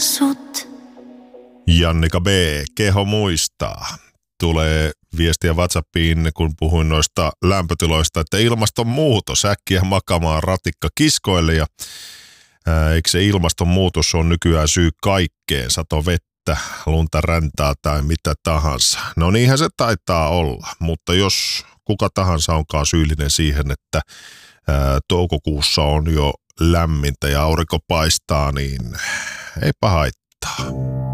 sut. Jannika B. Keho muistaa. Tulee viestiä WhatsAppiin, kun puhuin noista lämpötiloista, että ilmastonmuutos äkkiä makaamaan ratikka kiskoille ja eikö se ilmastonmuutos on nykyään syy kaikkeen, sato vettä, lunta räntää tai mitä tahansa. No niinhän se taitaa olla, mutta jos kuka tahansa onkaan syyllinen siihen, että toukokuussa on jo lämmintä ja aurinko paistaa, niin eipä haittaa.